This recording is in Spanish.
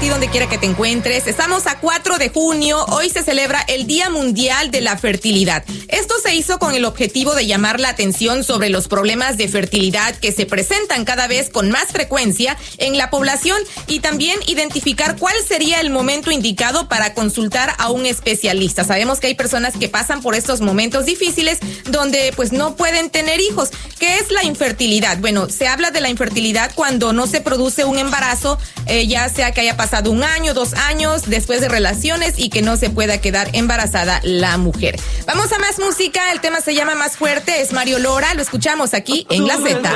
ti donde quiera que te encuentres. Estamos a 4 de junio. Hoy se celebra el Día Mundial de la Fertilidad. Esto se hizo con el objetivo de llamar la atención sobre los problemas de fertilidad que se presentan cada vez con más frecuencia en la población y también identificar cuál sería el momento indicado para consultar a un especialista. Sabemos que hay personas que pasan por estos momentos difíciles donde pues no pueden tener hijos. ¿Qué es la infertilidad? Bueno, se habla de la infertilidad cuando no se produce un embarazo, ya sea que haya pasado 1 año, 2 años después de relaciones y que no se pueda quedar embarazada la mujer. Vamos a más música, el tema se llama Más Fuerte, es Mario Lora, lo escuchamos aquí en La Z.